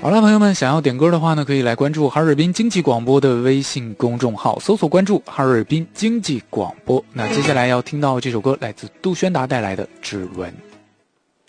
好了，朋友们，想要点歌的话呢，可以来关注哈尔滨经济广播的微信公众号，搜索关注哈尔滨经济广播。那接下来要听到这首歌，来自杜轩达带来的《指纹》。